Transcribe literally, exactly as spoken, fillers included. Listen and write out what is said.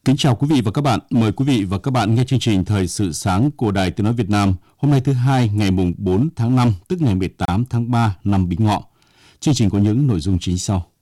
Kính chào quý vị và các bạn. Mời quý vị và các bạn nghe chương trình Thời sự sáng của Đài Tiếng nói Việt Nam. Hôm nay thứ hai, ngày mùng bốn tháng năm, tức ngày mười tám tháng ba năm Bính Ngọ. Chương trình có những nội dung chính sau.